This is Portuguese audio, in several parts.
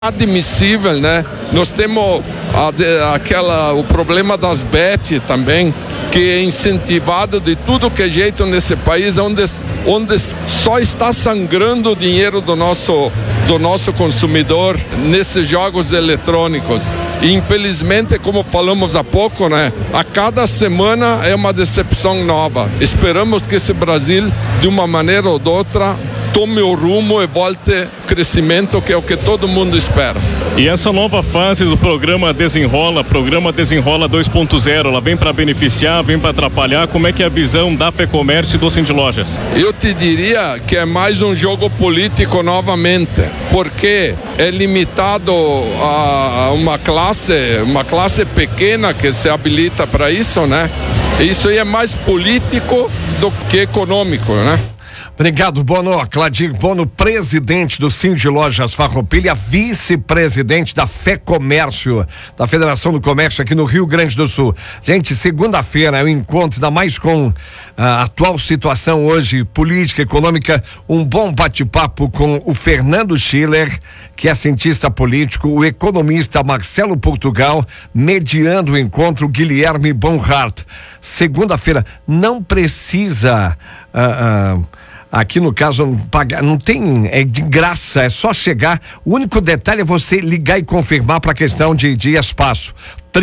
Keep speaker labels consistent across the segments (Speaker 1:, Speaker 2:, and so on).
Speaker 1: admissível, né? Nós temos o problema das bet também, que é incentivado de tudo que é jeito nesse país, onde só está sangrando o dinheiro do nosso consumidor nesses jogos eletrônicos. E infelizmente, como falamos há pouco, né? A cada semana é uma decepção nova. Esperamos que esse Brasil, de uma maneira ou de outra, tome o rumo e volte crescimento, que é o que todo mundo espera.
Speaker 2: E essa nova fase do programa Desenrola 2.0, ela vem para beneficiar, vem para atrapalhar? Como é que é a visão da FEComércio e do Sindlojas?
Speaker 1: Eu te diria que é mais um jogo político novamente, porque é limitado a uma classe pequena que se habilita para isso, né? Isso aí é mais político do que econômico, né?
Speaker 3: Obrigado, Bono. Cladir Bono, presidente do Sindlojas Farroupilha, vice-presidente da FEComércio, da Federação do Comércio aqui no Rio Grande do Sul. Gente, segunda-feira é o encontro, ainda mais com a atual situação hoje, política, econômica, um bom bate-papo com o Fernando Schiller, que é cientista político, o economista Marcelo Portugal, mediando o encontro, Guilherme Bonhart. Segunda-feira, não precisa... Aqui no caso não tem, é de graça, é só chegar. O único detalhe é você ligar e confirmar para a questão de espaço.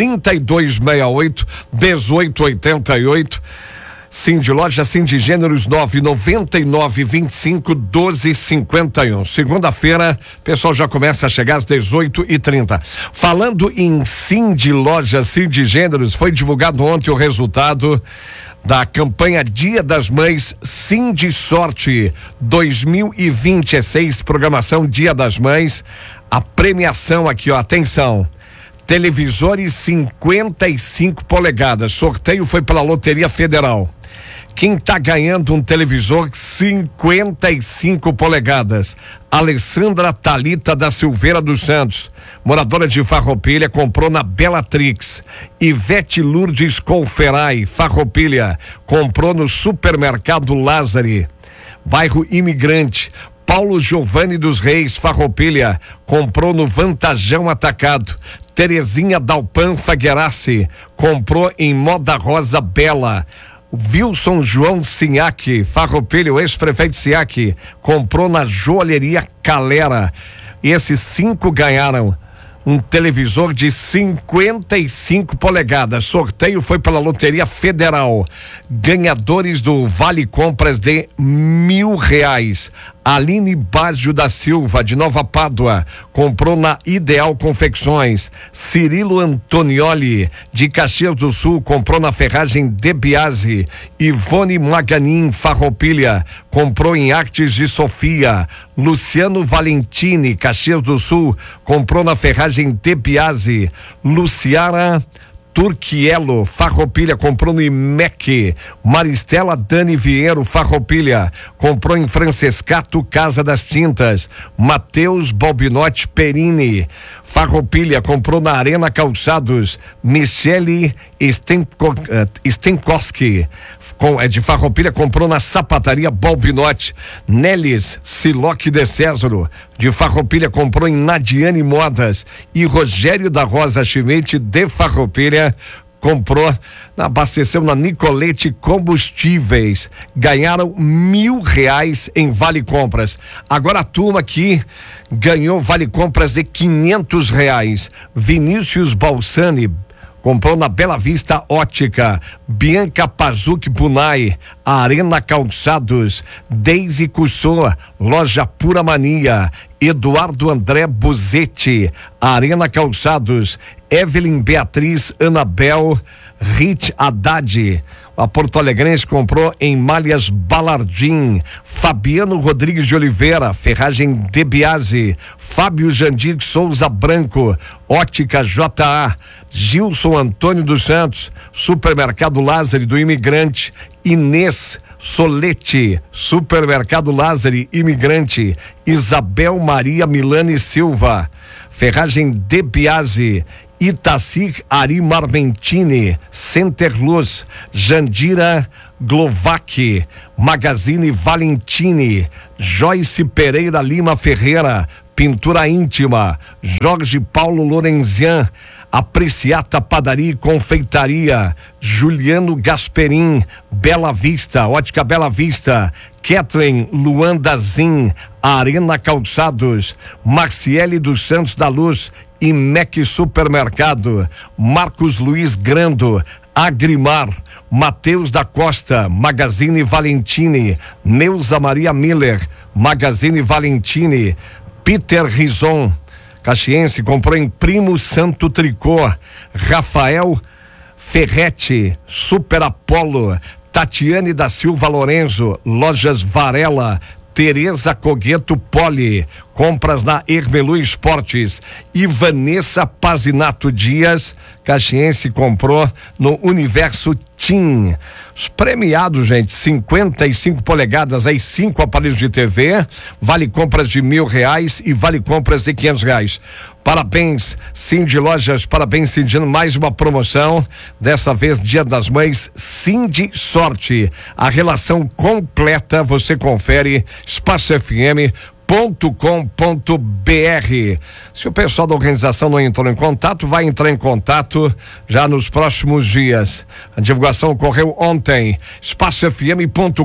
Speaker 3: 3268-1888. Sindlojas, Sindigêneros 999251251. Segunda-feira, o pessoal já começa a chegar às 18h30. Falando em Sindlojas, Sindigêneros, foi divulgado ontem o resultado da campanha Dia das Mães Sindisorte 2026, programação Dia das Mães. A premiação aqui, ó, atenção. Televisores 55 polegadas. Sorteio foi pela Loteria Federal. Quem tá ganhando um televisor 55 polegadas? Alessandra Thalita da Silveira dos Santos, moradora de Farroupilha, comprou na Bellatrix. Ivete Lourdes Colferai, Farroupilha, comprou no Supermercado Lázari, bairro Imigrante. Paulo Giovanni dos Reis, Farroupilha, comprou no Vantajão Atacado. Terezinha Dalpan Faguerassi, comprou em Moda Rosa Bela. Wilson João Sinhac, Farroupilha, o ex-prefeito Sinhac, comprou na Joalheria Calera. E esses 5 ganharam um televisor de 55 polegadas. Sorteio foi pela Loteria Federal. Ganhadores do Vale Compras de R$1.000. Aline Baggio da Silva, de Nova Pádua, comprou na Ideal Confecções. Cirilo Antonioli, de Caxias do Sul, comprou na Ferragem De Biasi. Ivone Maganin, Farroupilha, comprou em Artes de Sofia. Luciano Valentini, Caxias do Sul, comprou na Ferragem De Biasi. Luciana Turquielo, Farroupilha, comprou no IMEC. Maristela Dani Vieiro, Farroupilha, comprou em Francescato, Casa das Tintas. Matheus Balbinotti Perini, Farroupilha, comprou na Arena Calçados. Michele Stenkowski, de Farroupilha, comprou na Sapataria Balbinotti. Nelis Siloque de Césaro, de Farroupilha, comprou em Nadiane Modas. E Rogério da Rosa Schmidt, de Farroupilha, comprou, abasteceu na Nicolete Combustíveis. Ganharam R$1.000 em Vale Compras. Agora a turma aqui ganhou Vale Compras de R$500. Vinícius Balsani comprou na Bela Vista Ótica. Bianca Pazuc Bunai, Arena Calçados. Deise Cussô, Loja Pura Mania. Eduardo André Buzetti, Arena Calçados. Evelyn Beatriz Anabel Rit Haddad, a Porto Alegrense, comprou em Malhas Balardim. Fabiano Rodrigues de Oliveira, Ferragem De Biasi. Fábio Jandir Souza Branco, Ótica JA. Gilson Antônio dos Santos, Supermercado Lázari do Imigrante. Inês Solete, Supermercado Lázari Imigrante. Isabel Maria Milani Silva, Ferragem De Biasi. Itacir Ari Marmentini, Center Luz. Jandira Glovac, Magazine Valentini. Joyce Pereira Lima Ferreira, Pintura Íntima, Jorge Paulo Lorenzian, Apreciata Padaria e Confeitaria, Juliano Gasperim, Bela Vista, Ótica Bela Vista, Kathleen Luanda Zin, Arena Calçados, Marciele dos Santos da Luz e Mac Supermercado, Marcos Luiz Grando, Agrimar, Mateus da Costa, Magazine Valentini, Neuza Maria Miller, Magazine Valentini, Peter Rison, Caxiense, comprou em Primo Santo Tricô, Rafael Ferretti, Super Apolo, Tatiane da Silva Lorenzo, Lojas Varela, Tereza Cogueto Poli, compras na Ermelu Esportes e Vanessa Pazinato Dias, Caxiense, comprou no Universo Team. Os premiados, gente, 55 polegadas, aí 5 aparelhos de TV, vale compras de R$1.000 e vale compras de R$500. Parabéns, Cindy Lojas, parabéns, Cindy, mais uma promoção, dessa vez Dia das Mães, Cindy Sorte. A relação completa você confere, espacofm.com.br. Se o pessoal da organização não entrou em contato, vai entrar em contato já nos próximos dias. A divulgação ocorreu ontem, espacofm.com.br.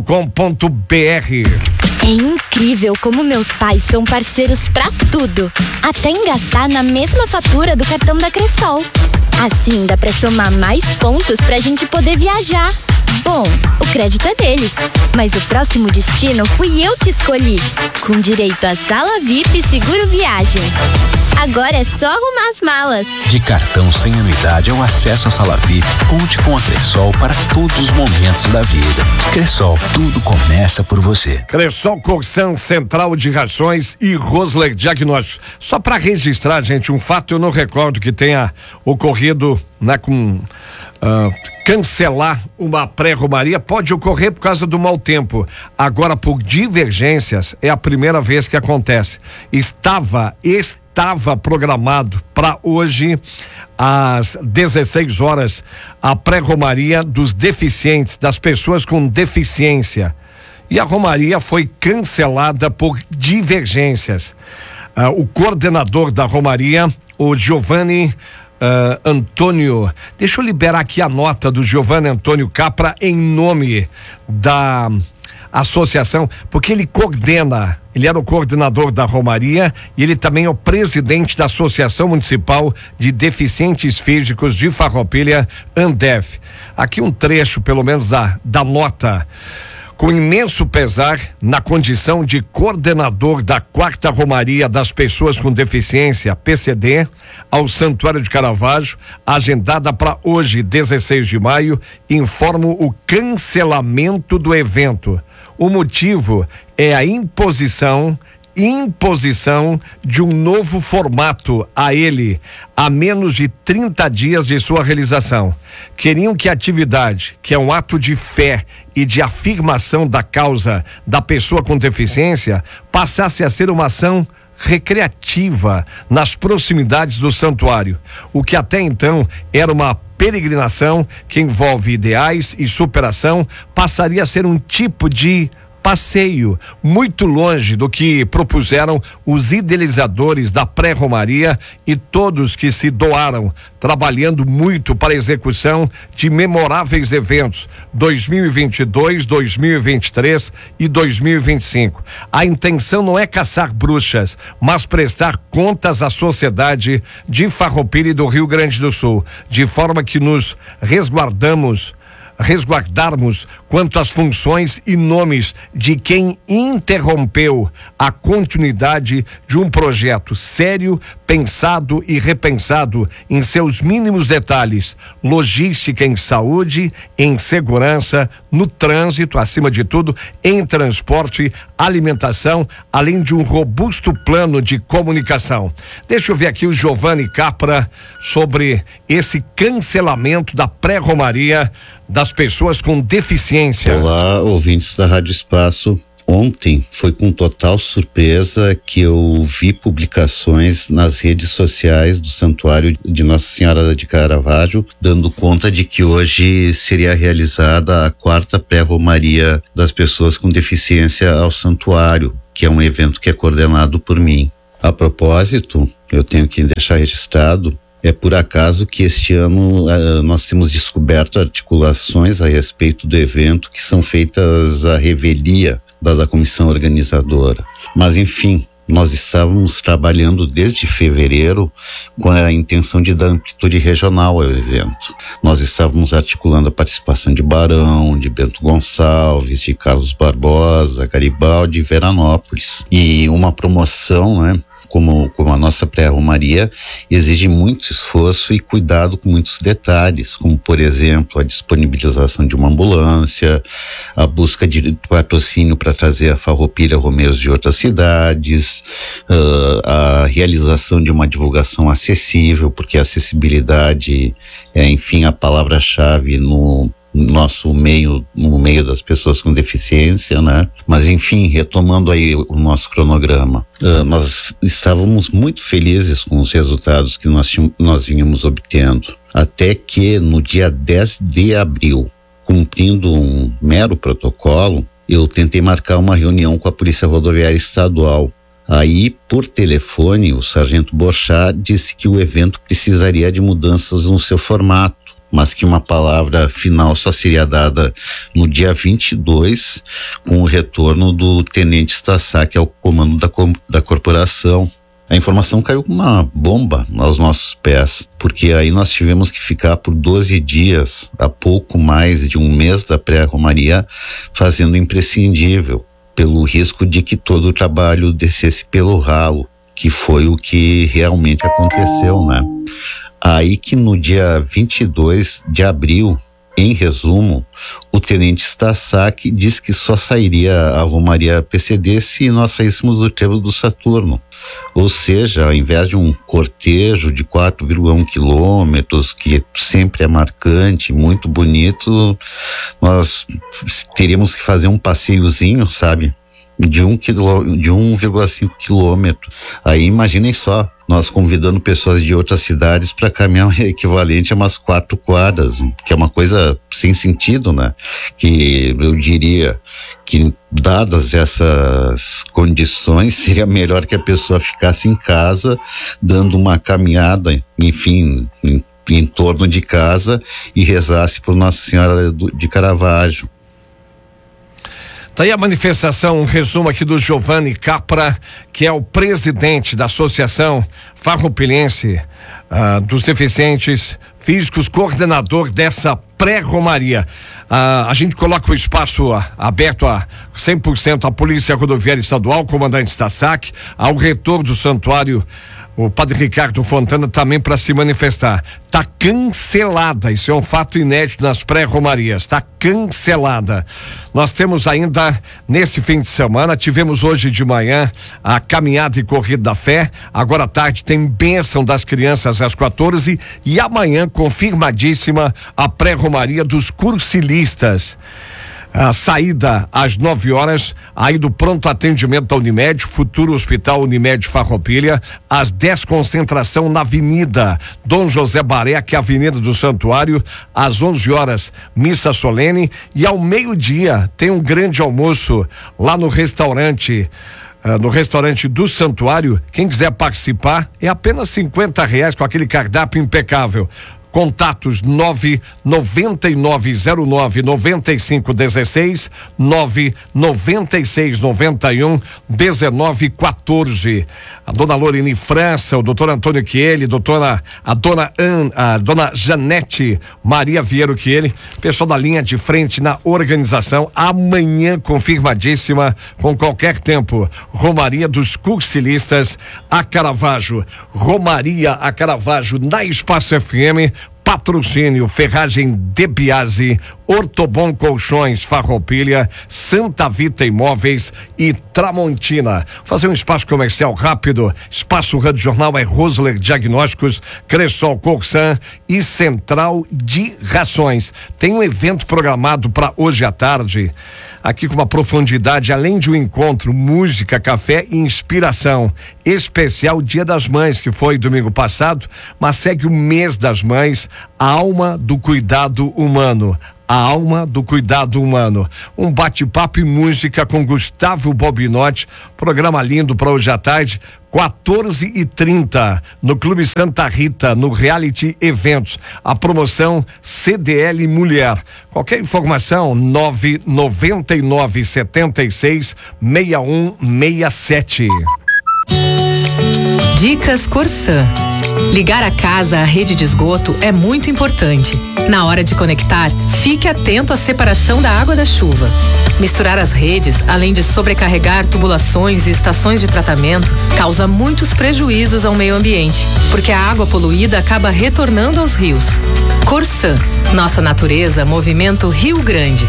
Speaker 4: É incrível como meus pais são parceiros pra tudo, até em gastar na mesma fatura do cartão da Cressol. Assim dá pra somar mais pontos pra gente poder viajar. Bom, o crédito é deles, mas o próximo destino fui eu que escolhi, com direito a sala VIP e seguro viagem. Agora é só arrumar as malas.
Speaker 5: De cartão sem anuidade ao acesso à sala VIP, conte com a Cressol para todos os momentos da vida. Cressol, tudo começa por você.
Speaker 3: Cressol Corsan, Central de Rações e Rosler Diagnósticos. Só para registrar, gente, um fato eu não recordo que tenha ocorrido, né, com cancelar uma pré-romaria. Pode ocorrer por causa do mau tempo. Agora, por divergências, é a primeira vez que acontece. Estava programado para hoje às 16 horas a pré-romaria dos deficientes, das pessoas com deficiência, e a romaria foi cancelada por divergências. O coordenador da romaria, o Giovanni Antônio, deixa eu liberar aqui a nota do Giovanni Antônio Capra em nome da associação, porque ele coordena, ele era o coordenador da romaria e ele também é o presidente da Associação Municipal de Deficientes Físicos de Farroupilha, Andef. Aqui um trecho, pelo menos, da nota. Com imenso pesar, na condição de coordenador da 4ª Romaria das Pessoas com Deficiência, PCD, ao Santuário de Caravaggio, agendada para hoje, 16 de maio, informo o cancelamento do evento. O motivo é a imposição de um novo formato a ele, a menos de 30 dias de sua realização. Queriam que a atividade, que é um ato de fé e de afirmação da causa da pessoa com deficiência, passasse a ser uma ação recreativa nas proximidades do santuário, o que até então era uma peregrinação que envolve ideais e superação, passaria a ser um tipo de passeio, muito longe do que propuseram os idealizadores da pré-romaria e todos que se doaram, trabalhando muito para a execução de memoráveis eventos 2022, 2023 e 2025. A intenção não é caçar bruxas, mas prestar contas à sociedade de Farroupilha e do Rio Grande do Sul, de forma que nos resguardarmos quanto às funções e nomes de quem interrompeu a continuidade de um projeto sério, pensado e repensado em seus mínimos detalhes, logística em saúde, em segurança, no trânsito, acima de tudo, em transporte, alimentação, além de um robusto plano de comunicação. Deixa eu ver aqui o Giovanni Capra sobre esse cancelamento da pré-romaria das pessoas com deficiência.
Speaker 6: Olá, ouvintes da Rádio Espaço. Ontem foi com total surpresa que eu vi publicações nas redes sociais do Santuário de Nossa Senhora de Caravaggio, dando conta de que hoje seria realizada a 4ª pré-romaria das pessoas com deficiência ao santuário, que é um evento que é coordenado por mim. A propósito, eu tenho que deixar registrado, é por acaso que este ano nós temos descoberto articulações a respeito do evento que são feitas à revelia da comissão organizadora. Mas, enfim, nós estávamos trabalhando desde fevereiro com a intenção de dar amplitude regional ao evento. Nós estávamos articulando a participação de Barão, de Bento Gonçalves, de Carlos Barbosa, Garibaldi e Veranópolis. E uma promoção, né? Como a nossa pré-romaria, exige muito esforço e cuidado com muitos detalhes, como, por exemplo, a disponibilização de uma ambulância, a busca de patrocínio para trazer a Farroupilha romeiros de outras cidades, a realização de uma divulgação acessível, porque a acessibilidade é, enfim, a palavra-chave no meio das pessoas com deficiência, né? Mas, enfim, retomando aí o nosso cronograma, nós estávamos muito felizes com os resultados que nós vínhamos obtendo, até que no dia 10 de abril, cumprindo um mero protocolo, eu tentei marcar uma reunião com a Polícia Rodoviária Estadual. Aí, por telefone, o sargento Borchat disse que o evento precisaria de mudanças no seu formato, mas que uma palavra final só seria dada no dia 22, com o retorno do tenente Stassak ao comando da corporação. A informação caiu como uma bomba aos nossos pés, porque aí nós tivemos que ficar por 12 dias, a pouco mais de um mês da pré-romaria, fazendo o imprescindível, pelo risco de que todo o trabalho descesse pelo ralo, que foi o que realmente aconteceu, né? Aí que no dia 22 de abril, em resumo, o tenente Stassak disse que só sairia a Romaria PCD se nós saíssemos do trevo do Saturno. Ou seja, ao invés de um cortejo de 4,1 quilômetros, que sempre é marcante, muito bonito, nós teríamos que fazer um passeiozinho, sabe? De 1,5 quilômetro. Aí imaginem só, nós convidando pessoas de outras cidades para caminhar equivalente a umas 4 quadras, que é uma coisa sem sentido, né? Que eu diria que, dadas essas condições, seria melhor que a pessoa ficasse em casa, dando uma caminhada, enfim, em torno de casa, e rezasse por Nossa Senhora de Caravaggio.
Speaker 3: Tá aí a manifestação, um resumo aqui do Giovanni Capra, que é o presidente da Associação Farroupilhense dos Deficientes Físicos, coordenador dessa pré-romaria. A gente coloca o espaço aberto a 100% à Polícia Rodoviária Estadual, comandante Stassak, ao reitor do santuário, o padre Ricardo Fontana, também para se manifestar. Tá cancelada, isso é um fato inédito nas pré-romarias, tá cancelada. Nós temos ainda, nesse fim de semana, tivemos hoje de manhã a caminhada e corrida da fé, agora à tarde tem bênção das crianças às 14 e amanhã confirmadíssima a pré-romaria dos cursilistas. A saída às 9 horas, aí do pronto atendimento da Unimed, futuro Hospital Unimed Farroupilha, às 10 concentração na Avenida Dom José Baré, que é a Avenida do Santuário, às 11 horas, missa solene, e ao meio-dia tem um grande almoço lá no restaurante do Santuário. Quem quiser participar, é apenas R$50 com aquele cardápio impecável. Contatos 99909-9516, 99691-1914. A dona Lorine França, o doutor Antônio Chieli, a dona Janete Maria Vieiro Chieli, pessoal da linha de frente na organização. Amanhã confirmadíssima, com qualquer tempo, Romaria dos Cursilistas a Caravaggio. Romaria a Caravaggio na Espaço FM. Patrocínio Ferragem de Biase, Ortobon Colchões Farroupilha, Santa Vita Imóveis e Tramontina. Fazer um espaço comercial rápido. Espaço Rádio Jornal é Rosler Diagnósticos, Cressol Corsan e Central de Rações. Tem um evento programado para hoje à tarde, aqui com uma profundidade, além de um encontro, música, café e inspiração. Especial Dia das Mães, que foi domingo passado, mas segue o mês das mães, a alma do cuidado humano. a alma do cuidado humano. Um bate-papo e música com Gustavo Bobinotti, programa lindo para hoje à tarde, 14h30, no Clube Santa Rita, no Reality Eventos. A promoção CDL Mulher. Qualquer informação, 999766167.
Speaker 7: Dicas Corsã. Ligar a casa à rede de esgoto é muito importante. Na hora de conectar, fique atento à separação da água da chuva. Misturar as redes, além de sobrecarregar tubulações e estações de tratamento, causa muitos prejuízos ao meio ambiente, porque a água poluída acaba retornando aos rios. Corsã, nossa natureza, movimento Rio Grande.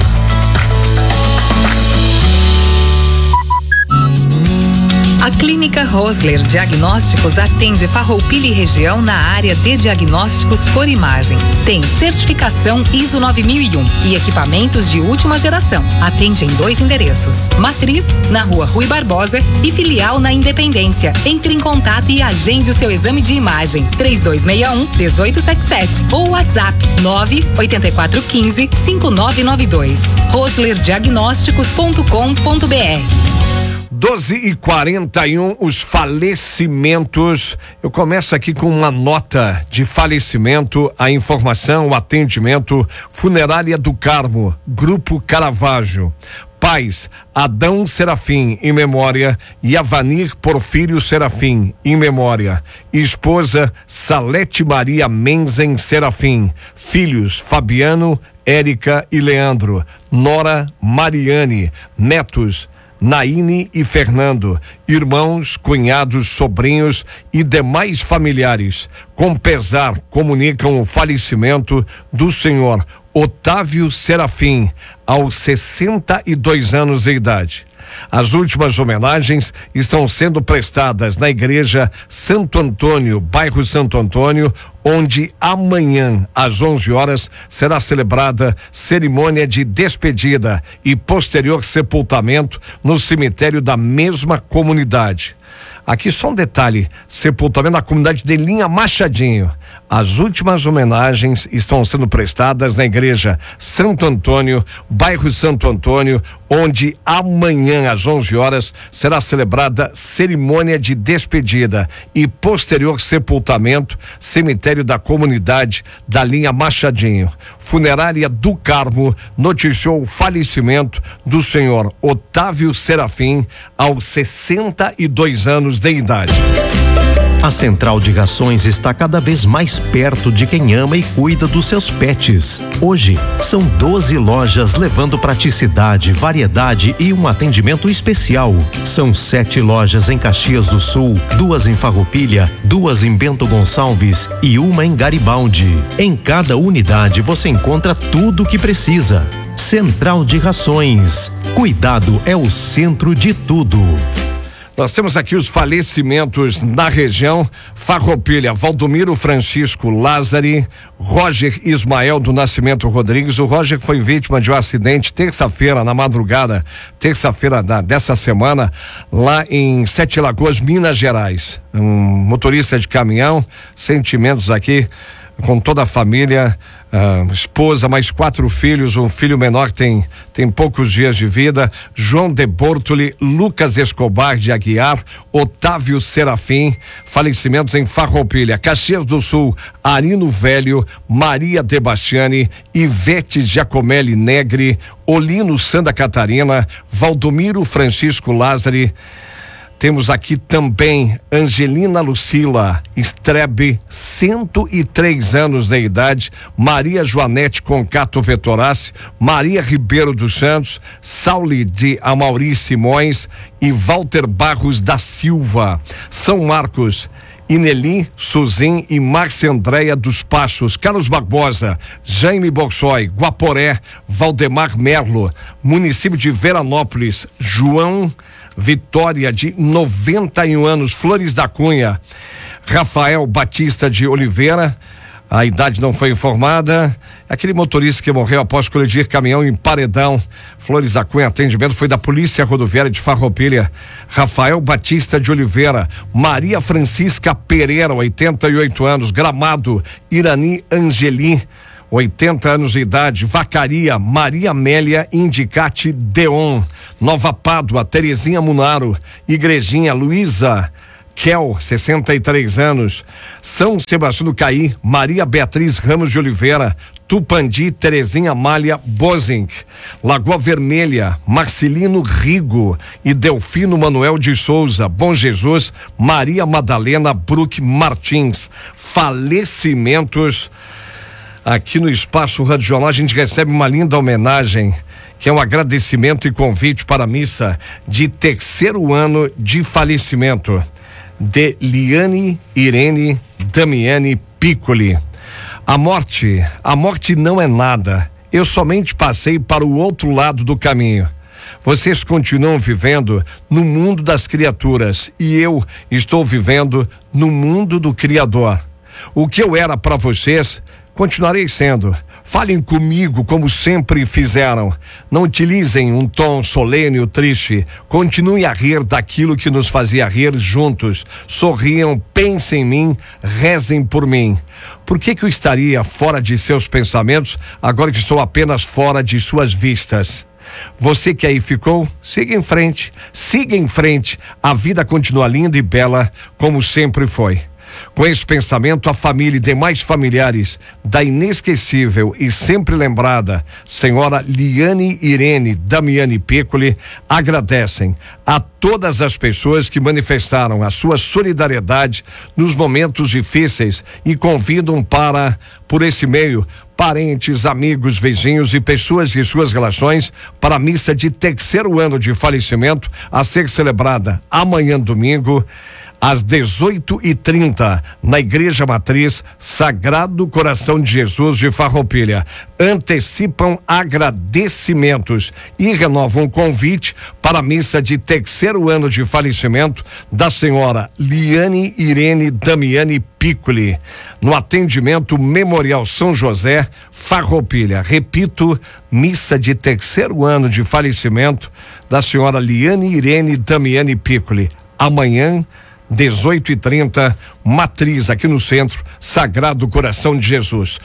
Speaker 8: A Clínica Rosler Diagnósticos atende Farroupilha e região na área de diagnósticos por imagem. Tem certificação ISO 9001 e equipamentos de última geração. Atende em 2 endereços. Matriz, na Rua Rui Barbosa, e filial na Independência. Entre em contato e agende o seu exame de imagem. 3261-1877 ou WhatsApp 98415-5992. roslerdiagnósticos.com.br.
Speaker 3: 12h41, os falecimentos. Eu começo aqui com uma nota de falecimento, a informação, o atendimento. Funerária do Carmo, Grupo Caravaggio. Pais, Adão Serafim, em memória, e Avanir Porfírio Serafim, em memória. Esposa, Salete Maria Menzen Serafim. Filhos, Fabiano, Érica e Leandro. Nora, Mariane. Netos, Naine e Fernando, irmãos, cunhados, sobrinhos e demais familiares, com pesar, comunicam o falecimento do senhor Otávio Serafim, aos 62 anos de idade. As últimas homenagens estão sendo prestadas na Igreja Santo Antônio, bairro Santo Antônio, onde amanhã, às 11 horas, será celebrada cerimônia de despedida e posterior sepultamento no cemitério da mesma comunidade. Aqui só um detalhe, sepultamento na comunidade de Linha Machadinho. As últimas homenagens estão sendo prestadas na Igreja Santo Antônio, bairro Santo Antônio, onde amanhã às 11 horas será celebrada cerimônia de despedida e posterior sepultamento, cemitério da comunidade da Linha Machadinho. Funerária do Carmo noticiou o falecimento do senhor Otávio Serafim, aos 62 anos de idade.
Speaker 9: A Central de Rações está cada vez mais perto de quem ama e cuida dos seus pets. Hoje, são 12 lojas levando praticidade, variedade e um atendimento especial. São 7 lojas em Caxias do Sul, 2 em Farroupilha, 2 em Bento Gonçalves e 1 em Garibaldi. Em cada unidade você encontra tudo o que precisa. Central de Rações. Cuidado é o centro de tudo.
Speaker 3: Nós temos aqui os falecimentos na região. Farroupilha, Valdomiro Francisco Lázari, Roger Ismael do Nascimento Rodrigues. O Roger foi vítima de um acidente terça-feira, na madrugada, terça-feira dessa semana, lá em Sete Lagoas, Minas Gerais. Um motorista de caminhão, sentimentos aqui com toda a família, esposa, mais 4 filhos, um filho menor tem poucos dias de vida, João de Bortoli, Lucas Escobar de Aguiar, Otávio Serafim, falecimentos em Farroupilha, Caxias do Sul, Arino Velho, Maria de Bastiani, Ivete Giacomelli Negri, Olino Santa Catarina, Valdomiro Francisco Lázari. Temos aqui também Angelina Lucila Strebe, 103 anos de idade, Maria Joanete Concato Vettorace, Maria Ribeiro dos Santos, Sauli de Amauri Simões e Walter Barros da Silva. São Marcos, Ineli, Suzin e Márcia Andréia dos Passos, Carlos Barbosa, Jaime Borsoi, Guaporé, Valdemar Merlo, município de Veranópolis, João Vitória de 91 anos, Flores da Cunha, Rafael Batista de Oliveira, a idade não foi informada. Aquele motorista que morreu após colidir caminhão em Paredão, Flores da Cunha, atendimento foi da Polícia Rodoviária de Farroupilha. Rafael Batista de Oliveira, Maria Francisca Pereira, 88 anos, Gramado, Irani Angeli. 80 anos de idade, Vacaria, Maria Amélia Indicati Deon, Nova Pádua, Terezinha Munaro, Igrejinha, Luísa Kel, 63 anos, São Sebastião do Caí, Maria Beatriz Ramos de Oliveira, Tupandi, Terezinha Amália Bozink, Lagoa Vermelha, Marcelino Rigo e Delfino Manuel de Souza, Bom Jesus, Maria Madalena Bruck Martins. Falecimentos. Aqui no Espaço Rádio Jornal a gente recebe uma linda homenagem, que é um agradecimento e convite para a missa de 3º ano de falecimento de Liane Irene Damiani Piccoli. A morte não é nada. Eu somente passei para o outro lado do caminho. Vocês continuam vivendo no mundo das criaturas e eu estou vivendo no mundo do Criador. O que eu era para vocês, continuarei sendo. Falem comigo como sempre fizeram. Não utilizem um tom solene ou triste. Continuem a rir daquilo que nos fazia rir juntos. Sorriam, pensem em mim, rezem por mim. Por que eu estaria fora de seus pensamentos agora que estou apenas fora de suas vistas? Você que aí ficou, siga em frente. A vida continua linda e bela como sempre foi. Com esse pensamento, a família e demais familiares da inesquecível e sempre lembrada senhora Liane Irene Damiani Piccoli agradecem a todas as pessoas que manifestaram a sua solidariedade nos momentos difíceis e convidam por esse meio, parentes, amigos, vizinhos e pessoas de suas relações para a missa de 3º ano de falecimento a ser celebrada amanhã, domingo, às 18h30, na Igreja Matriz Sagrado Coração de Jesus de Farroupilha. Antecipam agradecimentos e renovam o convite para a missa de 3º ano de falecimento da senhora Liane Irene Damiani Piccoli, no atendimento Memorial São José, Farroupilha. Repito, missa de 3º ano de falecimento da senhora Liane Irene Damiani Piccoli. Amanhã, 18h30, Matriz, aqui no centro, Sagrado Coração de Jesus.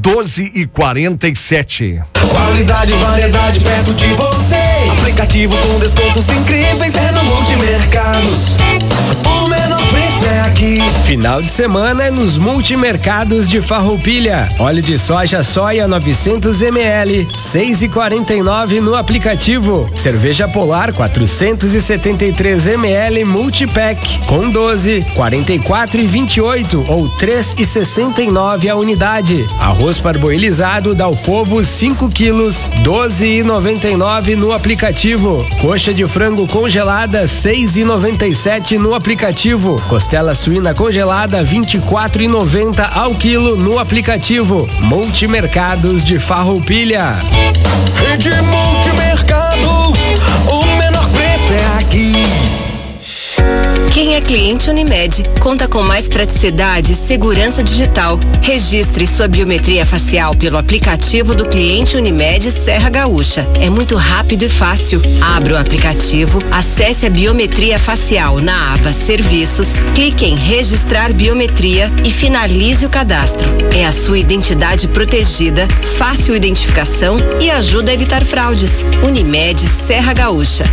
Speaker 3: 12h47.
Speaker 10: Qualidade e variedade perto de você. Aplicativo com descontos incríveis é no Multimercados. O menor preço é aqui.
Speaker 11: Final de semana é nos Multimercados de Farroupilha. Óleo de soja Soia 900 ml, 6,49 no aplicativo. Cerveja Polar 473 ml Multipack com 12, 44,28 ou 3,69 a unidade. Arroz parboilizado Dalfovo 5 quilos, 12,99 no aplicativo. Coxa de frango congelada 6,97 no aplicativo. Costela suína congelada 24,90 ao quilo no aplicativo. Multimercados de Farroupilha.
Speaker 10: Rede Multimercados, o menor preço é aqui.
Speaker 12: Quem é cliente Unimed conta com mais praticidade e segurança digital. Registre sua biometria facial pelo aplicativo do cliente Unimed Serra Gaúcha. É muito rápido e fácil. Abra o aplicativo, acesse a biometria facial na aba Serviços, clique em Registrar Biometria e finalize o cadastro. É a sua identidade protegida, fácil identificação e ajuda a evitar fraudes. Unimed Serra Gaúcha.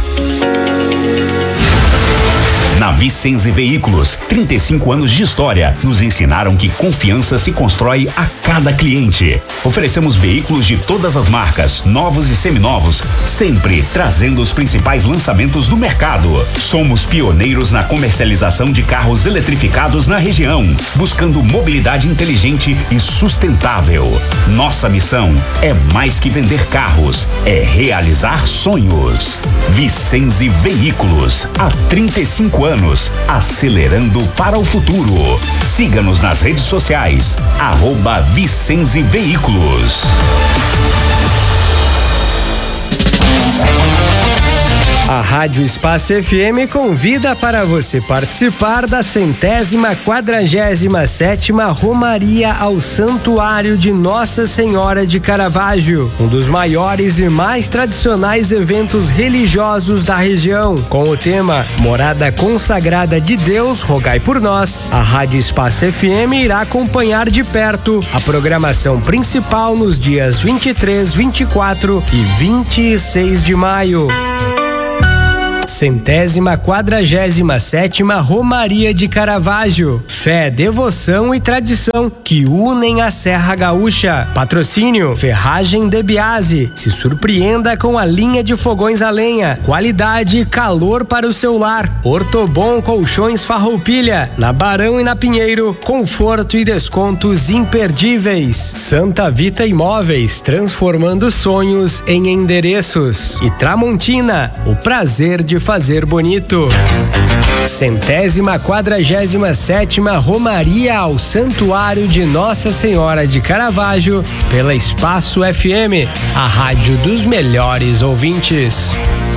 Speaker 13: Na Vicenze Veículos, 35 anos de história nos ensinaram que confiança se constrói a cada cliente. Oferecemos veículos de todas as marcas, novos e seminovos, sempre trazendo os principais lançamentos do mercado. Somos pioneiros na comercialização de carros eletrificados na região, buscando mobilidade inteligente e sustentável. Nossa missão é mais que vender carros, é realizar sonhos. Vicenze Veículos, há 35 anos, acelerando para o futuro. Siga-nos nas redes sociais, @Vicenze Veículos.
Speaker 11: A Rádio Espaço FM convida para você participar da 147ª Romaria ao Santuário de Nossa Senhora de Caravaggio, um dos maiores e mais tradicionais eventos religiosos da região. Com o tema Morada Consagrada de Deus, rogai por nós, a Rádio Espaço FM irá acompanhar de perto a programação principal nos dias 23, 24 e 26 de maio. 147ª Romaria de Caravaggio. Fé, devoção e tradição que unem a Serra Gaúcha. Patrocínio Ferragem de Biase. Se surpreenda com a linha de fogões a lenha. Qualidade e calor para o seu lar. Ortobon Colchões Farroupilha. Na Barão e na Pinheiro, conforto e descontos imperdíveis. Santa Vita Imóveis, transformando sonhos em endereços. E Tramontina, o prazer de fazer bonito. 147ª Romaria ao Santuário de Nossa Senhora de Caravaggio pela Espaço FM, a rádio dos melhores ouvintes.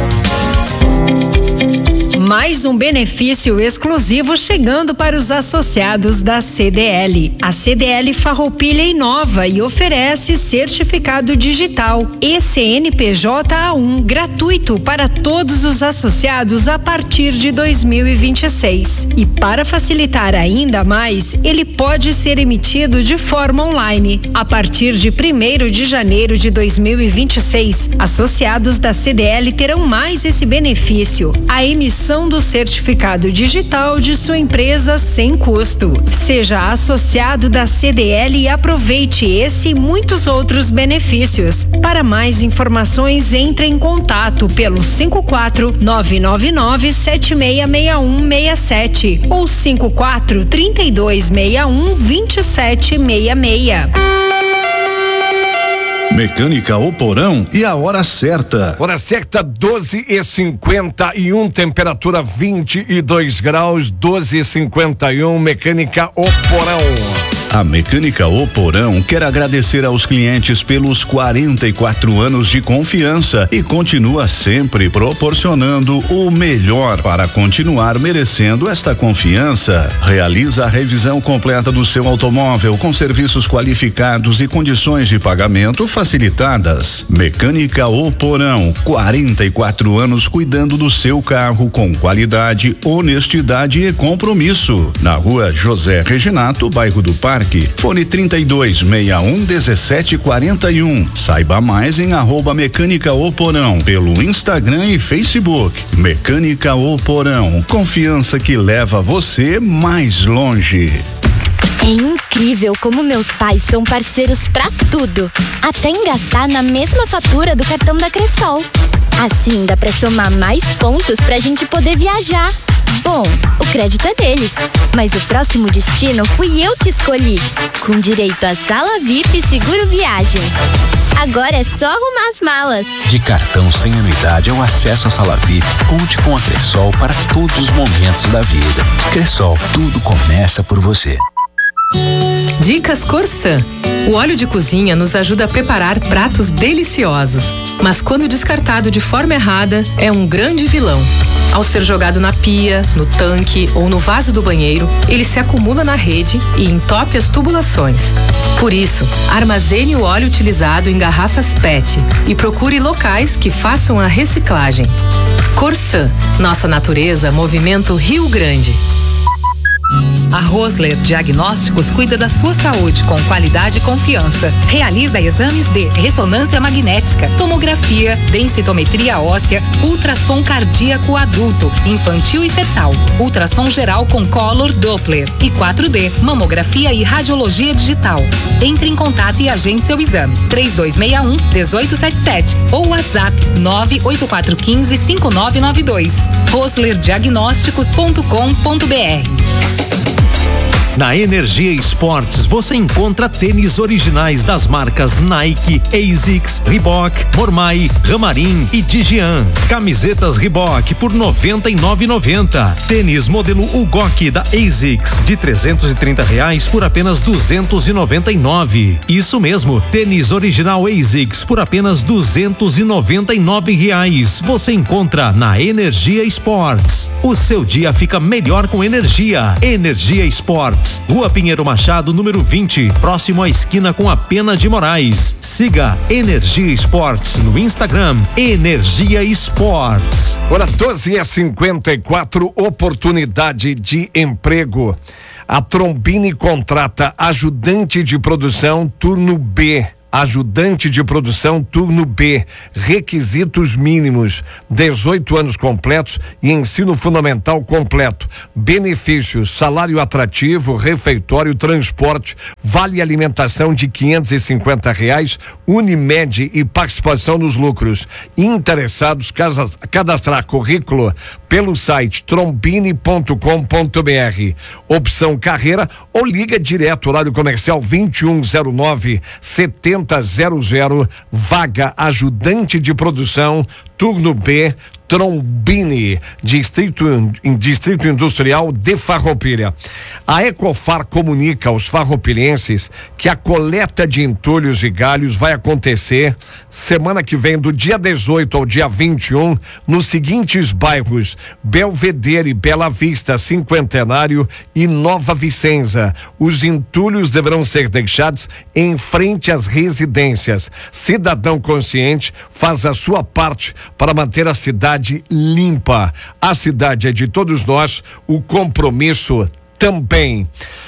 Speaker 14: Mais um benefício exclusivo chegando para os associados da CDL. A CDL Farroupilha inova e oferece certificado digital ECNPJ A1 gratuito para todos os associados a partir de 2026. E para facilitar ainda mais, ele pode ser emitido de forma online. A partir de 1º de janeiro de 2026, associados da CDL terão mais esse benefício: a emissão do certificado digital de sua empresa sem custo. Seja associado da CDL e aproveite esse e muitos outros benefícios. Para mais informações, entre em contato pelo 54-999-766167 ou 54-3261-2766.
Speaker 15: Mecânica O Porão e a hora certa.
Speaker 3: Hora certa 12h51, temperatura 22 graus, 12h51, Mecânica O Porão.
Speaker 15: A Mecânica O Porão quer agradecer aos clientes pelos 44 anos de confiança e continua sempre proporcionando o melhor para continuar merecendo esta confiança. Realiza a revisão completa do seu automóvel com serviços qualificados e condições de pagamento facilitadas. Mecânica O Porão, 44 anos cuidando do seu carro com qualidade, honestidade e compromisso. Na rua José Reginato, bairro do Parque. Fone 3261-1741. Saiba mais em @Mecânica O Porão pelo Instagram e Facebook. Mecânica O Porão, confiança que leva você mais longe.
Speaker 4: É incrível como meus pais são parceiros pra tudo, até em gastar na mesma fatura do cartão da Cressol. Assim dá pra somar mais pontos pra gente poder viajar. Bom, o crédito é deles, mas o próximo destino fui eu que escolhi, com direito a sala VIP e seguro viagem. Agora é só arrumar as malas.
Speaker 5: De cartão sem anuidade ao acesso à sala VIP, conte com a Cressol para todos os momentos da vida. Cressol, tudo começa por você.
Speaker 7: Dicas Corsã. O óleo de cozinha nos ajuda a preparar pratos deliciosos, mas quando descartado de forma errada, é um grande vilão. Ao ser jogado na pia, no tanque ou no vaso do banheiro, ele se acumula na rede e entope as tubulações. Por isso, armazene o óleo utilizado em garrafas PET e procure locais que façam a reciclagem. Corsã, nossa natureza, movimento Rio Grande.
Speaker 8: A Rosler Diagnósticos cuida da sua saúde com qualidade e confiança. Realiza exames de ressonância magnética, tomografia, densitometria óssea, ultrassom cardíaco adulto, infantil e fetal, ultrassom geral com color Doppler e 4D, mamografia e radiologia digital. Entre em contato e agende seu exame. 3261-1877 ou WhatsApp 98415-5992. roslerdiagnósticos.com.br.
Speaker 9: Na Energia Esportes você encontra tênis originais das marcas Nike, ASICS, Reebok, Mormai, Ramarin e Digian. Camisetas Reebok por R$ 99,90. Tênis modelo Ugok da ASICS de R$330 por apenas R$ 299. Isso mesmo, tênis original ASICS por apenas R$ 299. Você encontra na Energia Esportes. O seu dia fica melhor com energia. Energia Esportes, Rua Pinheiro Machado, número 20, próximo à esquina com a Pena de Moraes. Siga Energia Esportes no Instagram, Energia Esportes.
Speaker 3: Ora, 12h54, oportunidade de emprego. A Trombini contrata ajudante de produção turno B. Ajudante de produção turno B, requisitos mínimos, 18 anos completos e ensino fundamental completo, benefícios, salário atrativo, refeitório, transporte, vale alimentação de R$550, Unimed e participação nos lucros. Interessados, cadastrar currículo pelo site trombini.com.br, opção carreira ou liga direto, horário comercial 2109-7000, vaga ajudante de produção, turno B, Trombini, Distrito Industrial de Farroupilha. A Ecofar comunica aos farroupilhenses que a coleta de entulhos e galhos vai acontecer semana que vem, do dia 18 ao dia 21, nos seguintes bairros: Belvedere, Bela Vista, Cinquentenário e Nova Vicenza. Os entulhos deverão ser deixados em frente às residências. Cidadão consciente, faz a sua parte para manter a cidade limpa. A cidade é de todos nós, o compromisso também.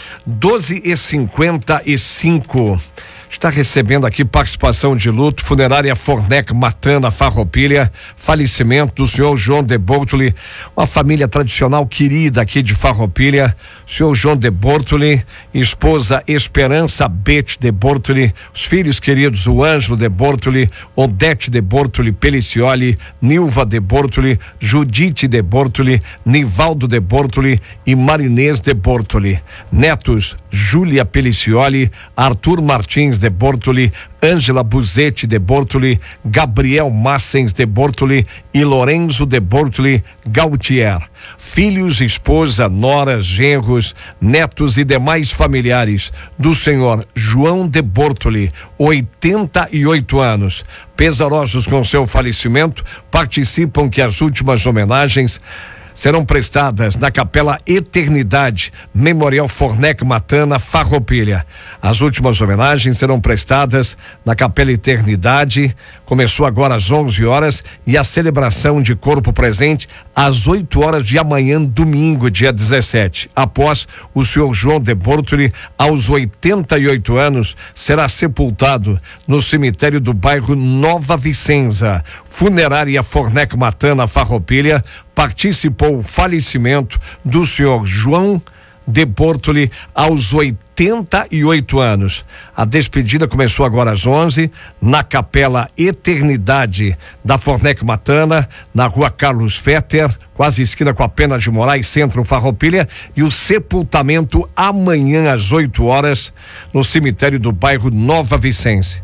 Speaker 3: 12h55. Está recebendo aqui participação de luto, funerária Fornec Matana, Farroupilha, falecimento do senhor João de Bortoli, uma família tradicional querida aqui de Farroupilha. Senhor João de Bortoli, esposa Esperança Bete de Bortoli, os filhos queridos, o Ângelo de Bortoli, Odete de Bortoli Pelicioli, Nilva de Bortoli, Judite de Bortoli, Nivaldo de Bortoli e Marinês de Bortoli. Netos, Júlia Pelicioli, Arthur Martins de Bortoli, Ângela Buzetti de Bortoli, Gabriel Massens de Bortoli e Lorenzo de Bortoli Gautier. Filhos, esposa, noras, genros, netos e demais familiares do senhor João de Bortoli, 88 anos. Pesarosos com seu falecimento, participam que as últimas homenagens serão prestadas na Capela Eternidade, Memorial Fornec Matana, Farroupilha. As últimas homenagens serão prestadas na Capela Eternidade. Começou agora às 11 horas e a celebração de corpo presente às 8 horas de amanhã, domingo, dia 17. Após o senhor João de Bortoli, aos 88 anos, será sepultado no cemitério do bairro Nova Vicenza. Funerária Fornec Matana, Farroupilha, participou o falecimento do senhor João de Bortoli aos 88 anos. A despedida começou agora às 11 na Capela Eternidade da Fornec Matana, na Rua Carlos Fetter, quase esquina com a Pena de Moraes, centro Farroupilha, e o sepultamento amanhã às 8 horas no cemitério do bairro Nova Vicenza.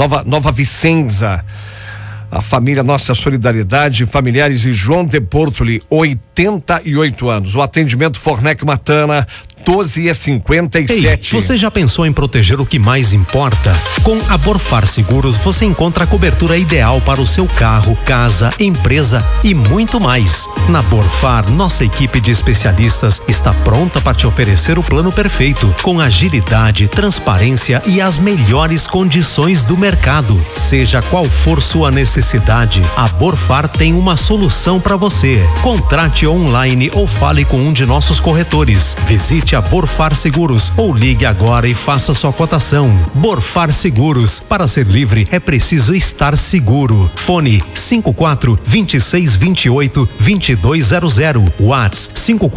Speaker 3: A família, nossa solidariedade, familiares de João de Bortoli, 88 anos. O atendimento Fornec Matana, 12h57.
Speaker 9: Ei, você já pensou em proteger o que mais importa? Com a Borfar Seguros você encontra a cobertura ideal para o seu carro, casa, empresa e muito mais. Na Borfar, nossa equipe de especialistas está pronta para te oferecer o plano perfeito, com agilidade, transparência e as melhores condições do mercado. Seja qual for sua necessidade, a Borfar tem uma solução para você. Contrate online ou fale com um de nossos corretores. Visite a Borfar Seguros ou ligue agora e faça sua cotação. Borfar Seguros, para ser livre é preciso estar seguro. Fone 54-2628-2200. WhatsApp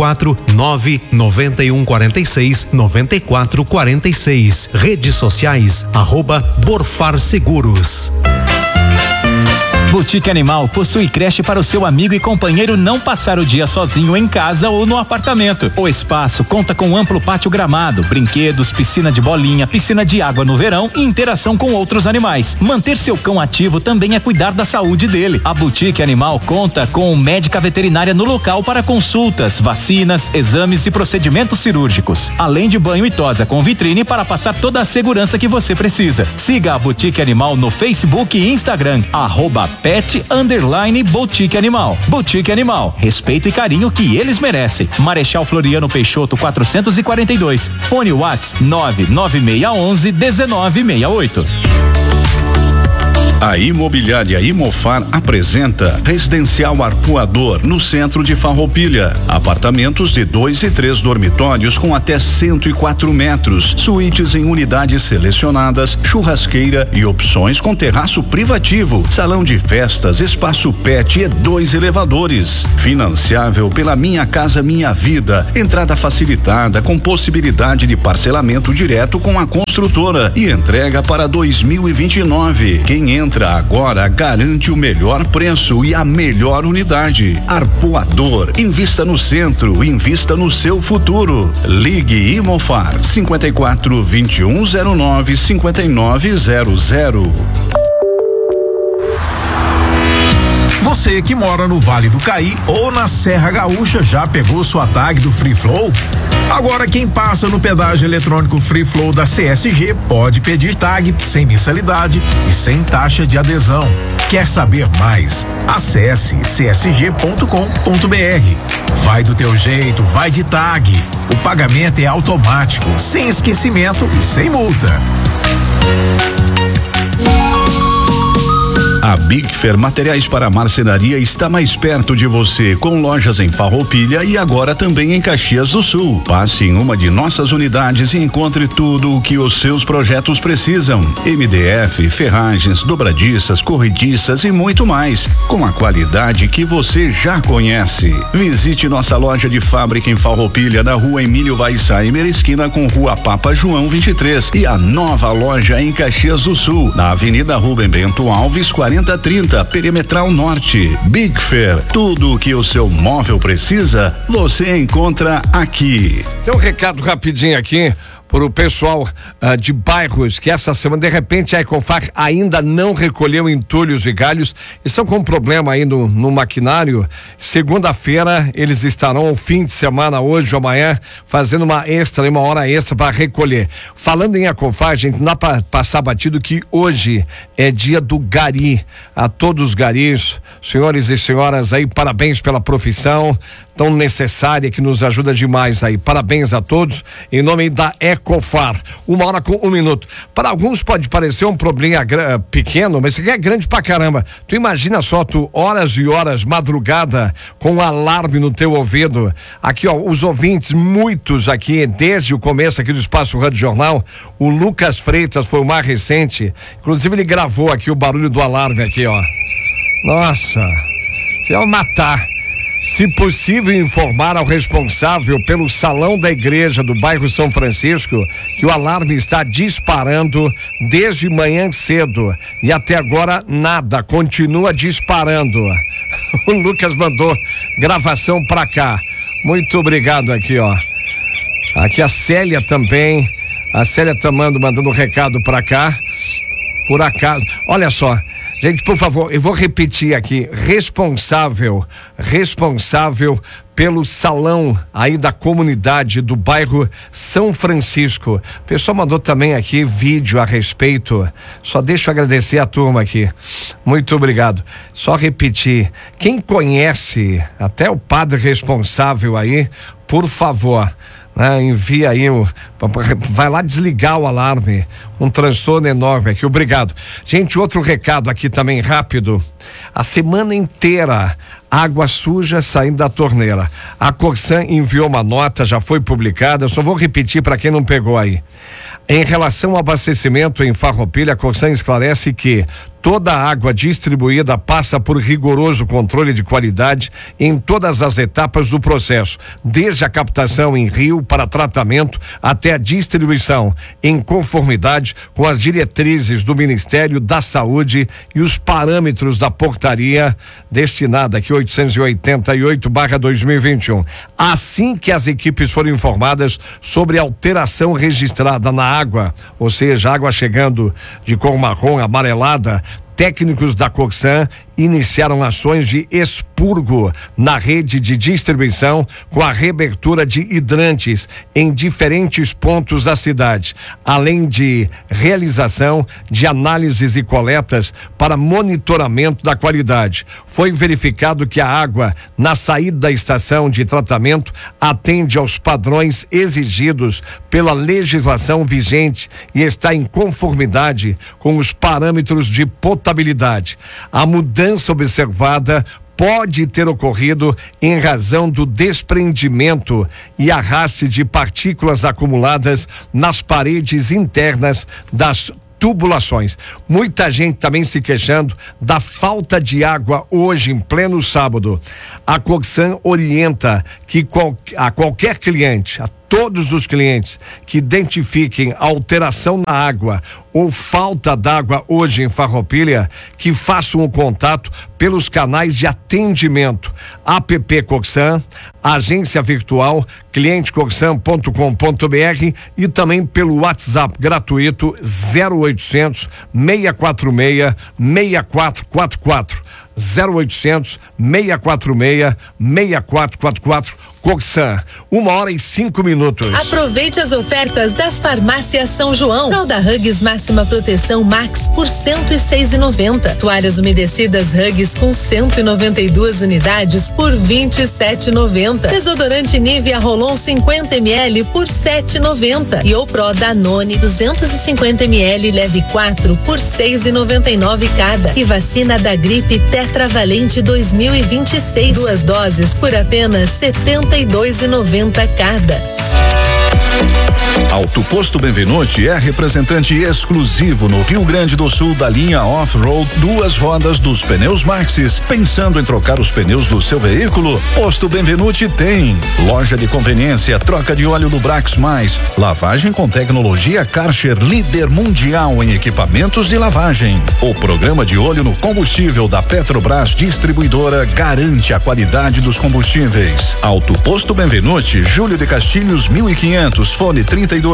Speaker 9: 549-9146-9446. Redes sociais @Borfar Seguros.
Speaker 16: Boutique Animal possui creche para o seu amigo e companheiro não passar o dia sozinho em casa ou no apartamento. O espaço conta com amplo pátio gramado, brinquedos, piscina de bolinha, piscina de água no verão e interação com outros animais. Manter seu cão ativo também é cuidar da saúde dele. A Boutique Animal conta com médica veterinária no local para consultas, vacinas, exames e procedimentos cirúrgicos. Além de banho e tosa com vitrine para passar toda a segurança que você precisa. Siga a Boutique Animal no Facebook e Instagram, @pet_boutique animal. Boutique Animal, respeito e carinho que eles merecem. Marechal Floriano Peixoto 442. Fone Whats 99611-1968.
Speaker 15: A Imobiliária Imofar apresenta Residencial Arpoador no centro de Farroupilha. Apartamentos de 2 e 3 dormitórios com até 104 metros, suítes em unidades selecionadas, churrasqueira e opções com terraço privativo, salão de festas, espaço pet e 2 elevadores. Financiável pela Minha Casa Minha Vida. Entrada facilitada com possibilidade de parcelamento direto com a construtora e entrega para 2029. Quem entra agora garante o melhor preço e a melhor unidade. Arpoador, invista no centro, invista no seu futuro. Ligue Imofar 54-2109-5900.
Speaker 17: Você que mora no Vale do Caí ou na Serra Gaúcha já pegou sua tag do Free Flow? Agora quem passa no pedágio eletrônico Free Flow da CSG pode pedir tag sem mensalidade e sem taxa de adesão. Quer saber mais? Acesse csg.com.br. Vai do teu jeito, vai de tag. O pagamento é automático, sem esquecimento e sem multa.
Speaker 15: A Big Fair Materiais para Marcenaria está mais perto de você, com lojas em Farroupilha e agora também em Caxias do Sul. Passe em uma de nossas unidades e encontre tudo o que os seus projetos precisam. MDF, ferragens, dobradiças, corrediças e muito mais, com a qualidade que você já conhece. Visite nossa loja de fábrica em Farroupilha, na Rua Emílio Weissheimer, esquina com Rua Papa João 23, e a nova loja em Caxias do Sul, na Avenida Rubem Bento Alves 4030, Perimetral Norte. Big Fair, tudo o que o seu móvel precisa, você encontra aqui.
Speaker 3: Tem um recado rapidinho aqui para o pessoal de bairros que essa semana, de repente, a Ecofar ainda não recolheu entulhos e galhos e estão com um problema aí no maquinário. Segunda-feira eles estarão ao fim de semana, hoje ou amanhã, fazendo uma hora extra para recolher. Falando em Ecofar, gente, não dá para passar batido que hoje é dia do gari. A todos os garis, senhores e senhoras aí, parabéns pela profissão tão necessária que nos ajuda demais aí. Parabéns a todos em nome da Ecofar. 1h01. Para alguns pode parecer um problema pequeno, mas isso aqui é grande pra caramba. Tu imagina só, tu horas e horas, madrugada, com um alarme no teu ouvido. Aqui, ó, os ouvintes, muitos aqui, desde o começo aqui do Espaço Rádio Jornal, o Lucas Freitas foi o mais recente. Inclusive ele gravou aqui o barulho do alarme aqui, ó. Nossa, você vai matar. Se possível, informar ao responsável pelo salão da igreja do bairro São Francisco que o alarme está disparando desde manhã cedo e até agora nada, continua disparando. O Lucas mandou gravação pra cá. Muito obrigado aqui, ó. Aqui a Célia também. A Célia tá mandando um recado pra cá. Por acaso, olha só. Gente, por favor, eu vou repetir aqui, responsável pelo salão aí da comunidade do bairro São Francisco. O pessoal mandou também aqui vídeo a respeito, só deixa eu agradecer a turma aqui, muito obrigado. Só repetir, quem conhece até o padre responsável aí, por favor, envia aí, vai lá desligar o alarme, um transtorno enorme aqui, obrigado. Gente, outro recado aqui também rápido, a semana inteira água suja saindo da torneira. A Corsan enviou uma nota, já foi publicada, eu só vou repetir para quem não pegou aí. Em relação ao abastecimento em Farroupilha, a Corsan esclarece que Toda a água distribuída passa por rigoroso controle de qualidade em todas as etapas do processo, desde a captação em rio para tratamento até a distribuição, em conformidade com as diretrizes do Ministério da Saúde e os parâmetros da portaria destinada aqui 888/2021. Assim que as equipes foram informadas sobre a alteração registrada na água, ou seja, água chegando de cor marrom amarelada, técnicos da Coxan iniciaram ações de expurgo na rede de distribuição com a reabertura de hidrantes em diferentes pontos da cidade, além de realização de análises e coletas para monitoramento da qualidade. Foi verificado que a água na saída da estação de tratamento atende aos padrões exigidos pela legislação vigente e está em conformidade com os parâmetros de potabilidade. A mudança observada pode ter ocorrido em razão do desprendimento e arraste de partículas acumuladas nas paredes internas das tubulações. Muita gente também se queixando da falta de água hoje em pleno sábado. A Coxan orienta que a qualquer cliente, a todos os clientes que identifiquem alteração na água ou falta d'água hoje em Farroupilha, que façam o contato pelos canais de atendimento app Coxan, agência virtual clientecoxan.com.br e também pelo WhatsApp gratuito 0800 646 6444. 0800 646 6444. Coxan, 1h05.
Speaker 18: Aproveite as ofertas das farmácias São João. Fralda Huggies máxima proteção Max por R$106,90. Toalhas umedecidas Huggies com 192 unidades por R$27,90. Desodorante Nivea Rolon 50 ml por R$7,90. E o Pro Danone 250 ml leve 4 por R$6,99 cada. E vacina da gripe Tetravalente 2026, 2 doses por apenas R$72,90 cada.
Speaker 15: Auto Posto Benvenuti é representante exclusivo no Rio Grande do Sul da linha Off-Road 2 rodas dos pneus Maxxis. Pensando em trocar os pneus do seu veículo? Posto Benvenuti tem loja de conveniência, troca de óleo do Brax Mais, lavagem com tecnologia Karcher, líder mundial em equipamentos de lavagem. O programa de óleo no combustível da Petrobras Distribuidora garante a qualidade dos combustíveis. Auto Posto Benvenuti, Júlio de Castilhos 1500, fone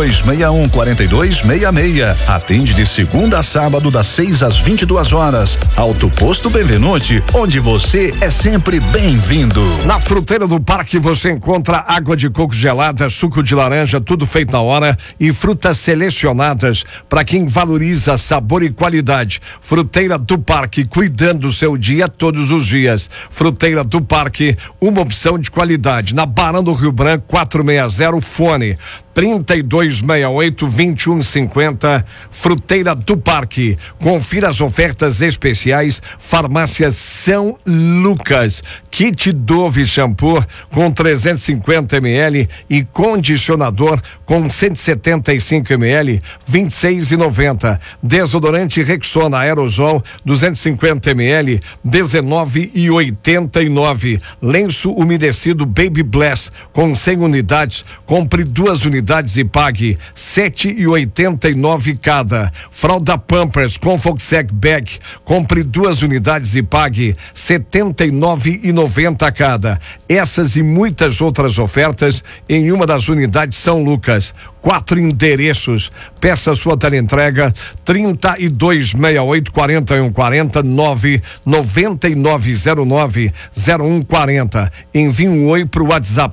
Speaker 15: 3261-4266. Atende de segunda a sábado das 6 às 22 horas. Auto Posto Benvenuti, onde você é sempre bem-vindo.
Speaker 3: Na Fruteira do Parque você encontra água de coco gelada, suco de laranja, tudo feito na hora e frutas selecionadas para quem valoriza sabor e qualidade. Fruteira do Parque, cuidando do seu dia todos os dias. Fruteira do Parque, uma opção de qualidade. Na Barão do Rio Branco 460, fone 3268-2150, Fruteira do Parque. Confira as ofertas especiais. Farmácia São Lucas, kit Dove shampoo com 350 ml e condicionador com 175 ml, 26,90. Desodorante Rexona aerosol 250 ml, 19,89. Lenço umedecido Baby Bless com 100 unidades, compre 2 unidades e pague 7,89 cada. Fralda Pampers com Foxec Bag, compre 2 unidades e pague 79,90 cada. Essas e muitas outras ofertas em uma das unidades São Lucas. 4 endereços. Peça sua teleentrega 3268-4140 99909-0140. Envie um oi pro WhatsApp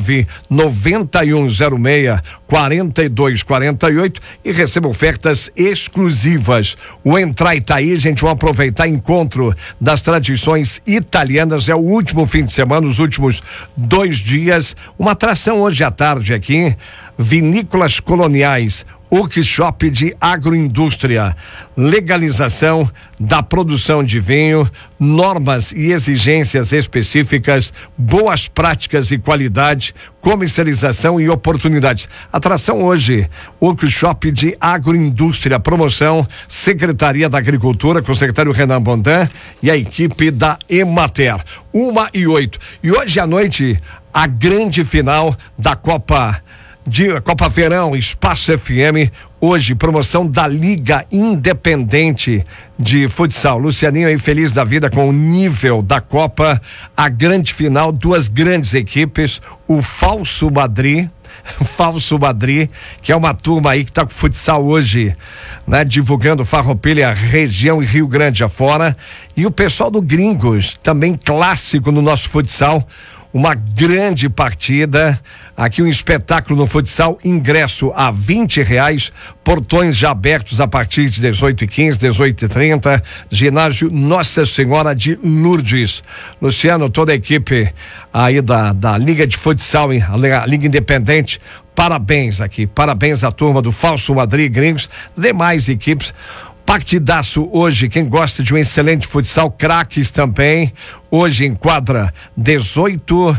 Speaker 3: 99106-4248 e receba ofertas exclusivas. O Entrar Itaí, gente, vamos aproveitar encontro das tradições italianas. É o último fim de semana, os últimos 2 dias. Uma atração hoje à tarde aqui. Vinícolas Coloniais, workshop de agroindústria, legalização da produção de vinho, normas e exigências específicas, boas práticas e qualidade, comercialização e oportunidades. Atração hoje, workshop de agroindústria, promoção, Secretaria da Agricultura, com o secretário Renan Bondan e a equipe da Emater. 1h08. E hoje à noite, a grande final da Copa Verão, Espaço FM, hoje, promoção da Liga Independente de Futsal. Lucianinho aí feliz da vida com o nível da Copa, a grande final, duas grandes equipes, o Falso Madrid, que é uma turma aí que tá com futsal hoje, né? Divulgando Farroupilha, região e Rio Grande afora, e o pessoal do Gringos, também clássico no nosso futsal. Uma grande partida, aqui um espetáculo no futsal, ingresso a R$20, portões já abertos a partir de 18h15, 18h30, ginásio Nossa Senhora de Lourdes. Luciano, toda a equipe aí da Liga de Futsal, a Liga Independente, parabéns aqui, parabéns à turma do Falso Madrid Gringos, demais equipes. Partidaço hoje, quem gosta de um excelente futsal, craques também, hoje em quadra 18h15,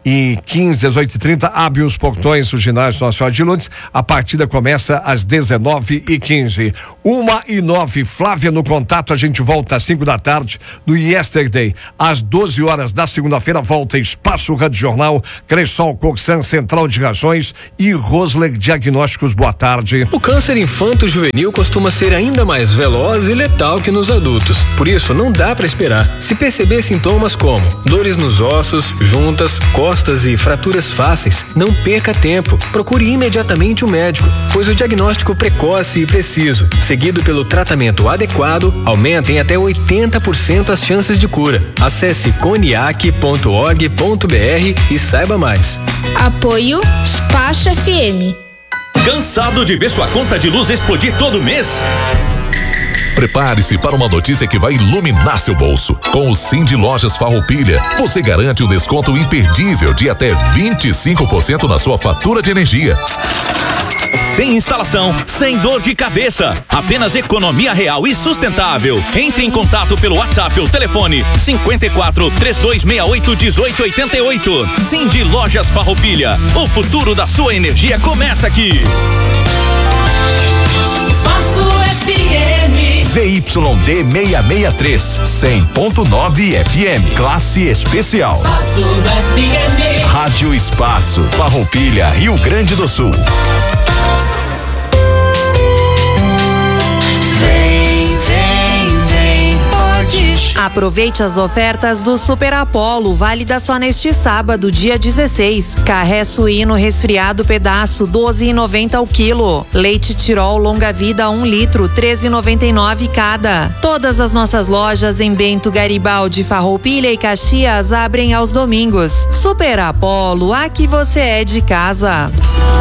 Speaker 3: 18h30, abre os portões do ginásio Nossa Senhora de Lourdes, a partida começa às 19h15. 1h09, Flávia no contato, a gente volta às 5 da tarde no Yesterday, às 12 horas da segunda-feira, volta Espaço Rádio Jornal, Cressol, Coxan, Central de Rações e Rosler Diagnósticos. Boa tarde.
Speaker 19: O câncer infanto-juvenil costuma ser ainda mais veloz e letal que nos adultos, por isso não dá para esperar. Se perceber sintomas como dores nos ossos, juntas, costas e fraturas fáceis, não perca tempo. Procure imediatamente o médico, pois o diagnóstico precoce e preciso, seguido pelo tratamento adequado, aumenta em até 80% as chances de cura. Acesse coniac.org.br e saiba mais.
Speaker 20: Apoio Espaço FM.
Speaker 21: Cansado de ver sua conta de luz explodir todo mês?
Speaker 22: Prepare-se para uma notícia que vai iluminar seu bolso. Com o Cindy Lojas Farroupilha, você garante um desconto imperdível de até 25% na sua fatura de energia.
Speaker 21: Sem instalação, sem dor de cabeça, apenas economia real e sustentável. Entre em contato pelo WhatsApp ou telefone 54 3268 1888. Cindy Lojas Farroupilha, o futuro da sua energia começa aqui.
Speaker 10: Espaço FM.
Speaker 22: ZYD 663, 100.9 FM, classe especial.
Speaker 10: Espaço FM.
Speaker 22: Rádio Espaço, Farroupilha, Rio Grande do Sul.
Speaker 23: Aproveite as ofertas do Super Apollo, válida só neste sábado, dia 16. Carré suíno resfriado pedaço, 12,90 o quilo. Leite Tirol longa vida 1 litro, 13,99 cada. Todas as nossas lojas em Bento, Garibaldi, Farroupilha e Caxias abrem aos domingos. Super Apollo, aqui você é de casa.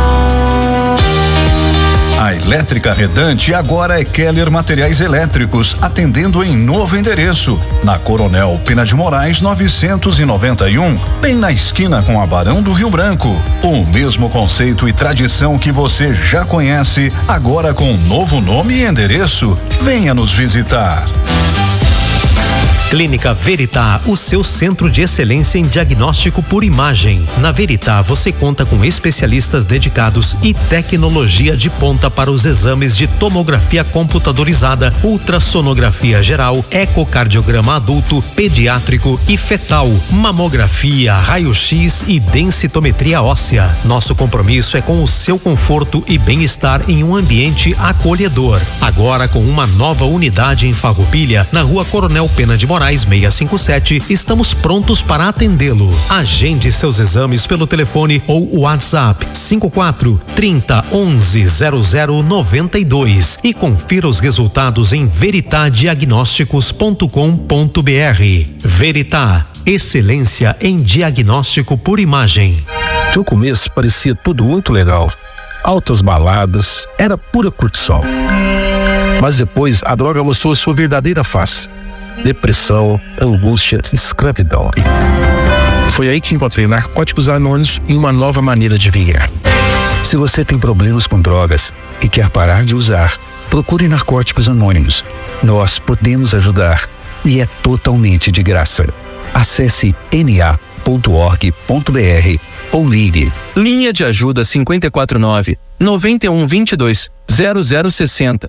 Speaker 15: A Elétrica Redante agora é Keller Materiais Elétricos, atendendo em novo endereço, na Coronel Pena de Moraes 991, bem na esquina com a Barão do Rio Branco. O mesmo conceito e tradição que você já conhece, agora com novo nome e endereço. Venha nos visitar.
Speaker 9: Clínica Veritá, o seu centro de excelência em diagnóstico por imagem. Na Veritá, você conta com especialistas dedicados e tecnologia de ponta para os exames de tomografia computadorizada, ultrassonografia geral, ecocardiograma adulto, pediátrico e fetal, mamografia, raio-x e densitometria óssea. Nosso compromisso é com o seu conforto e bem-estar em um ambiente acolhedor. Agora com uma nova unidade em Farroupilha, na Rua Coronel Pena de Moraes 657, estamos prontos para atendê-lo. Agende seus exames pelo telefone ou WhatsApp 54 30 11 0092 e confira os resultados em veritadiagnósticos.com.br. Veritá, excelência em diagnóstico por imagem.
Speaker 24: No começo parecia tudo muito legal. Altas baladas, era pura curtição. Mas depois a droga mostrou sua verdadeira face. Depressão, angústia, escravidão. Foi aí que encontrei Narcóticos Anônimos e uma nova maneira de viver.
Speaker 5: Se você tem problemas com drogas e quer parar de usar, procure Narcóticos Anônimos. Nós podemos ajudar e é totalmente de graça. Acesse na.org.br ou ligue.
Speaker 1: Linha de ajuda 549 9122 0060.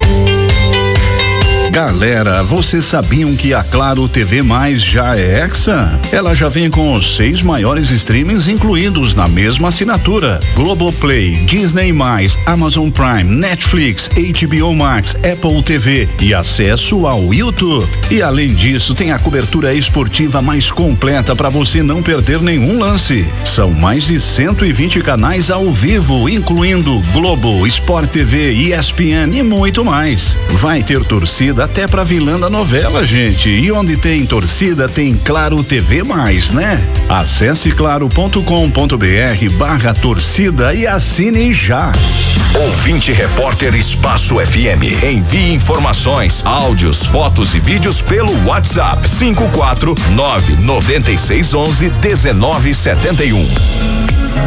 Speaker 15: Galera, vocês sabiam que a Claro TV Mais já é Hexa? Ela já vem com os 6 maiores streamings incluídos na mesma assinatura: Globoplay, Disney+, Amazon Prime, Netflix, HBO Max, Apple TV e acesso ao YouTube. E além disso, tem a cobertura esportiva mais completa para você não perder nenhum lance. São mais de 120 canais ao vivo, incluindo Globo, Sport TV, ESPN e muito mais. Vai ter torcida até pra vilã da novela, gente. E onde tem torcida, tem Claro TV Mais, né? Acesse claro.com.br/torcida e assine já.
Speaker 2: Ouvinte Repórter Espaço FM. Envie informações, áudios, fotos e vídeos pelo WhatsApp 549-9611-1971.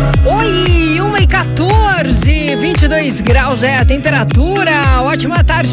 Speaker 14: Oi, 1h14, 22 graus é a temperatura. Ótima tarde.